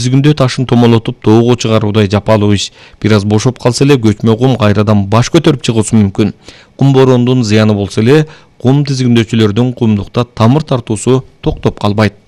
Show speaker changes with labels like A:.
A: тизигинде ташын томолотуп тоого чыгаруудай жапалуу иш. Бир аз бошоп калса эле көчмө кум кайрадан баш көтөрүп чыгуусу мүмкүн. Кум бороондун зыяны болсо эле, кум тизигиндечилердин кумдукта тамыр тартуусу токтоп калбайт.